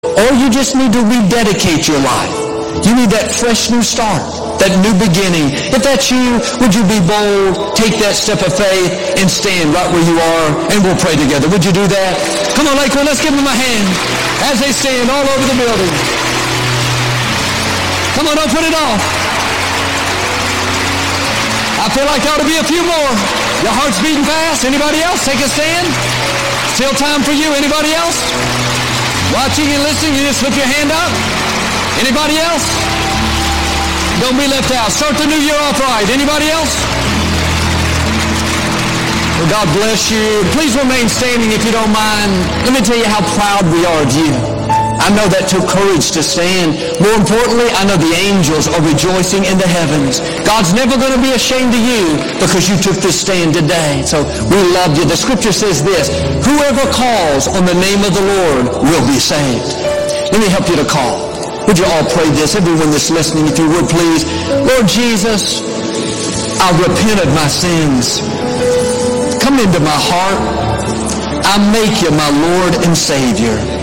or you just need to rededicate your life. You need that fresh new start, that new beginning. If that's you, would you be bold, take that step of faith, and stand right where you are, and we'll pray together. Would you do that? Come on, Lakewood, let's give them a hand as they stand all over the building. Come on, don't put it off. I feel like there ought to be a few more. Your heart's beating fast. Anybody else? Take a stand. Still time for you. Anybody else? Watching and listening, you just slip your hand up. Anybody else? Don't be left out. Start the new year off right. Anybody else? Well, God bless you. Please remain standing if you don't mind. Let me tell you how proud we are of you. I know that took courage to stand. More importantly, I know the angels are rejoicing in the heavens. God's never going to be ashamed of you because you took this stand today. So we love you. The scripture says this, whoever calls on the name of the Lord will be saved. Let me help you to call. Would you all pray this? Everyone that's listening, if you would please. Lord Jesus, I repent of my sins. Come into my heart. I make you my Lord and Savior.